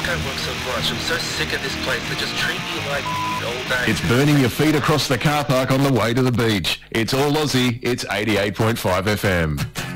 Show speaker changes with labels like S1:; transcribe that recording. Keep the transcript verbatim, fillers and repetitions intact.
S1: don't work so much. I'm so sick of this place. They just treat me like all day.
S2: It's burning your feet across the car park on the way to the beach. It's all Aussie. It's eighty-eight point five F M.